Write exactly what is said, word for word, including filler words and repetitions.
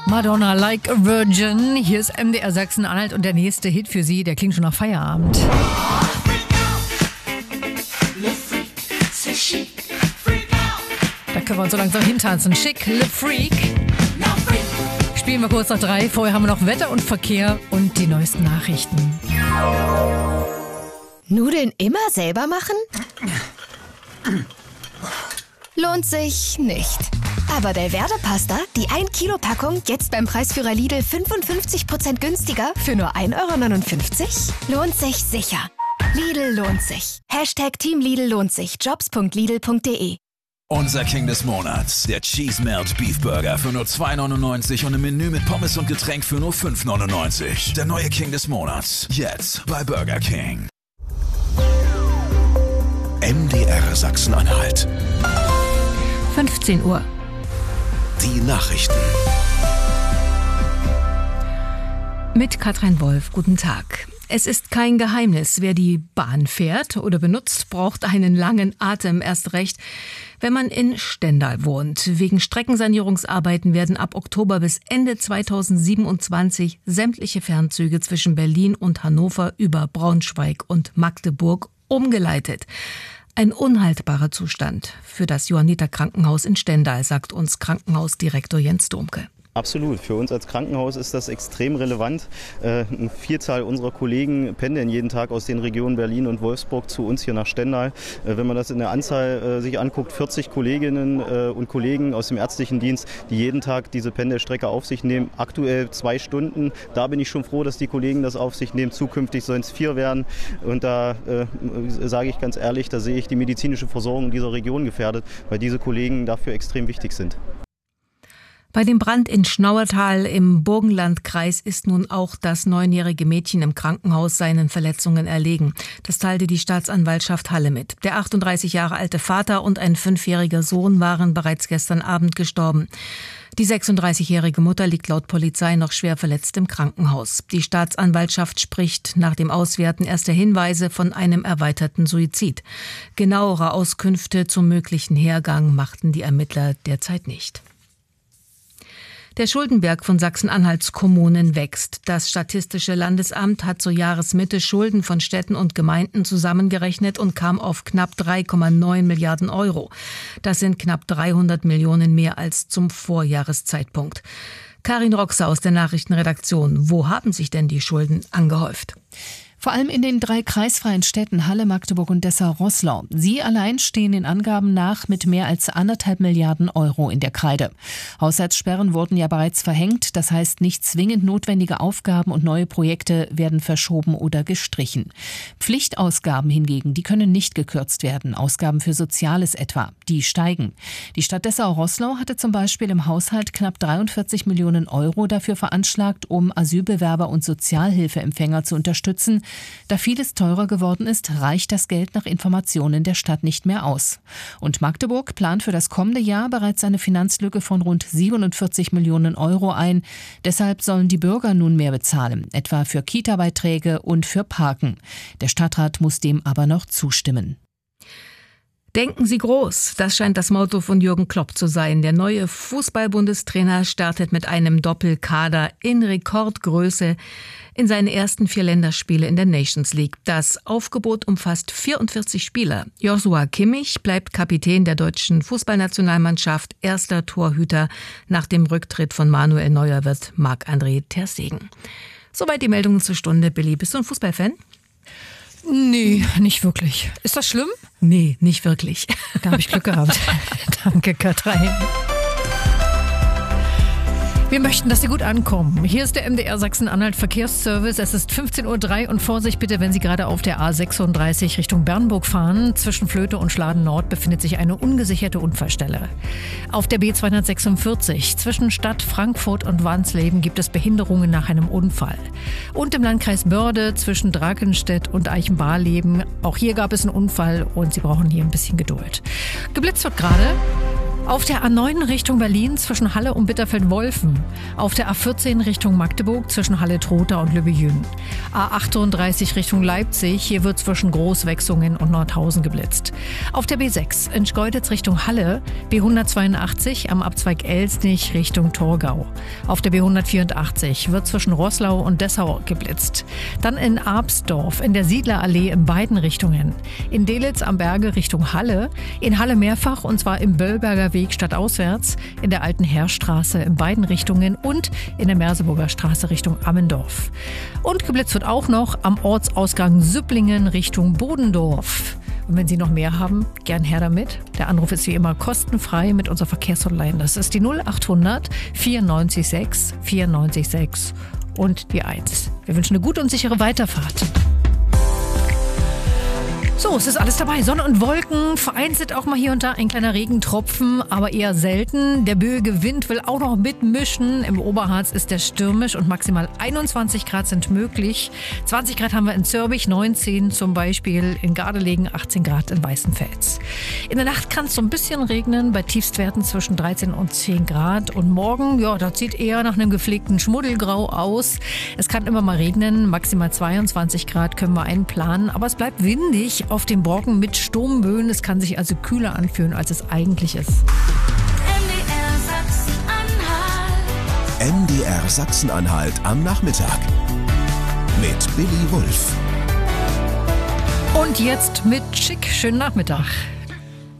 Madonna, Like a Virgin. Hier ist M D R Sachsen-Anhalt und der nächste Hit für Sie, der klingt schon nach Feierabend. Da können wir uns so langsam hintanzen. Schick, Le Freak. Spielen wir kurz nach drei. Vorher haben wir noch Wetter und Verkehr und die neuesten Nachrichten. Nudeln immer selber machen? Lohnt sich nicht. Aber Belverde Pasta, die ein Kilo Packung, jetzt beim Preisführer Lidl fünfundfünfzig Prozent günstiger für nur ein Euro neunundfünfzig? Lohnt sich sicher. Lidl lohnt sich. Hashtag Team Lidl lohnt sich. Jobs punkt lidl punkt de. Unser King des Monats, der Cheese Melt Beef Burger für nur zwei neunundneunzig und ein Menü mit Pommes und Getränk für nur fünf neunundneunzig. Der neue King des Monats, jetzt bei Burger King. M D R Sachsen-Anhalt. fünfzehn Uhr. Die Nachrichten. Mit Katrin Wolf, guten Tag. Es ist kein Geheimnis, wer die Bahn fährt oder benutzt, braucht einen langen Atem, erst recht, wenn man in Stendal wohnt. Wegen Streckensanierungsarbeiten werden ab Oktober bis Ende zweitausendsiebenundzwanzig sämtliche Fernzüge zwischen Berlin und Hannover über Braunschweig und Magdeburg umgeleitet. Ein unhaltbarer Zustand für das Johanniter-Krankenhaus in Stendal, sagt uns Krankenhausdirektor Jens Domke. Absolut. Für uns als Krankenhaus ist das extrem relevant. Eine Vielzahl unserer Kollegen pendeln jeden Tag aus den Regionen Berlin und Wolfsburg zu uns hier nach Stendal. Wenn man das in der Anzahl sich anguckt, vierzig Kolleginnen und Kollegen aus dem ärztlichen Dienst, die jeden Tag diese Pendelstrecke auf sich nehmen. Aktuell zwei Stunden. Da bin ich schon froh, dass die Kollegen das auf sich nehmen. Zukünftig sollen es vier werden. Und da äh, sage ich ganz ehrlich, da sehe ich die medizinische Versorgung dieser Region gefährdet, weil diese Kollegen dafür extrem wichtig sind. Bei dem Brand in Schnauertal im Burgenlandkreis ist nun auch das neunjährige Mädchen im Krankenhaus seinen Verletzungen erlegen. Das teilte die Staatsanwaltschaft Halle mit. Der achtunddreißig Jahre alte Vater und ein fünfjähriger Sohn waren bereits gestern Abend gestorben. Die sechsunddreißigjährige Mutter liegt laut Polizei noch schwer verletzt im Krankenhaus. Die Staatsanwaltschaft spricht nach dem Auswerten erster Hinweise von einem erweiterten Suizid. Genauere Auskünfte zum möglichen Hergang machten die Ermittler derzeit nicht. Der Schuldenberg von Sachsen-Anhalts Kommunen wächst. Das Statistische Landesamt hat zur Jahresmitte Schulden von Städten und Gemeinden zusammengerechnet und kam auf knapp drei Komma neun Milliarden Euro. Das sind knapp dreihundert Millionen mehr als zum Vorjahreszeitpunkt. Karin Roxer aus der Nachrichtenredaktion. Wo haben sich denn die Schulden angehäuft? Vor allem in den drei kreisfreien Städten Halle, Magdeburg und Dessau-Roßlau. Sie allein stehen den Angaben nach mit mehr als anderthalb Milliarden Euro in der Kreide. Haushaltssperren wurden ja bereits verhängt. Das heißt, nicht zwingend notwendige Aufgaben und neue Projekte werden verschoben oder gestrichen. Pflichtausgaben hingegen, die können nicht gekürzt werden. Ausgaben für Soziales etwa, die steigen. Die Stadt Dessau-Roßlau hatte zum Beispiel im Haushalt knapp dreiundvierzig Millionen Euro dafür veranschlagt, um Asylbewerber und Sozialhilfeempfänger zu unterstützen. Da vieles teurer geworden ist, reicht das Geld nach Informationen der Stadt nicht mehr aus. Und Magdeburg plant für das kommende Jahr bereits eine Finanzlücke von rund siebenundvierzig Millionen Euro ein. Deshalb sollen die Bürger nun mehr bezahlen, etwa für Kita-Beiträge und für Parken. Der Stadtrat muss dem aber noch zustimmen. Denken Sie groß, das scheint das Motto von Jürgen Klopp zu sein. Der neue Fußball-Bundestrainer startet mit einem Doppelkader in Rekordgröße in seine ersten vier Länderspiele in der Nations League. Das Aufgebot umfasst vierundvierzig Spieler. Joshua Kimmich bleibt Kapitän der deutschen Fußballnationalmannschaft. Erster Torhüter nach dem Rücktritt von Manuel Neuer wird Marc-André ter Stegen. Soweit die Meldungen zur Stunde. Billy, bist du ein Fußballfan? Nee, nicht wirklich. Ist das schlimm? Nee, nicht wirklich. Da habe ich Glück gehabt. Danke, Katrin. Wir möchten, dass Sie gut ankommen. Hier ist der M D R Sachsen-Anhalt Verkehrsservice. Es ist fünfzehn Uhr drei und Vorsicht bitte, wenn Sie gerade auf der A sechsunddreißig Richtung Bernburg fahren. Zwischen Flöte und Schladen Nord befindet sich eine ungesicherte Unfallstelle. Auf der B zweihundertsechsundvierzig zwischen Stadt Frankfurt und Wansleben gibt es Behinderungen nach einem Unfall. Und im Landkreis Börde zwischen Drakenstedt und Eichenbarleben. Auch hier gab es einen Unfall und Sie brauchen hier ein bisschen Geduld. Geblitzt wird gerade. Auf der A neun Richtung Berlin zwischen Halle und Bitterfeld-Wolfen. Auf der A vierzehn Richtung Magdeburg zwischen Halle-Trotha und Lübbe-Jün. A achtunddreißig Richtung Leipzig. Hier wird zwischen Großwechsungen und Nordhausen geblitzt. Auf der B sechs in Schkeuditz Richtung Halle. B hundertzweiundachtzig am Abzweig Elsnich Richtung Torgau. Auf der B hundertvierundachtzig wird zwischen Roßlau und Dessau geblitzt. Dann in Absdorf in der Siedlerallee in beiden Richtungen. In Delitzsch am Berge Richtung Halle. In Halle mehrfach und zwar im Böllberger Weg stadtauswärts, in der Alten Heerstraße in beiden Richtungen und in der Merseburger Straße Richtung Ammendorf. Und geblitzt wird auch noch am Ortsausgang Süpplingen Richtung Bodendorf. Und wenn Sie noch mehr haben, gern her damit. Der Anruf ist wie immer kostenfrei mit unserer Verkehrshotline. Das ist die null achthundert vierundneunzig sechs vierundneunzig sechs und die eins. Wir wünschen eine gute und sichere Weiterfahrt. So, es ist alles dabei. Sonne und Wolken, vereinzelt auch mal hier und da ein kleiner Regentropfen, aber eher selten. Der böige Wind will auch noch mitmischen. Im Oberharz ist der stürmisch und maximal einundzwanzig Grad sind möglich. zwanzig Grad haben wir in Zürbich, neunzehn zum Beispiel in Gardelegen, achtzehn Grad in Weißenfels. In der Nacht kann es so ein bisschen regnen, bei Tiefstwerten zwischen dreizehn und zehn Grad. Und morgen, ja, das sieht eher nach einem gepflegten Schmuddelgrau aus. Es kann immer mal regnen, maximal zweiundzwanzig Grad können wir einplanen, aber es bleibt windig auf dem Brocken mit Sturmböen. Es kann sich also kühler anfühlen, als es eigentlich ist. M D R Sachsen-Anhalt am Nachmittag mit Billy Wulff. Und jetzt mit Schick. Schönen Nachmittag.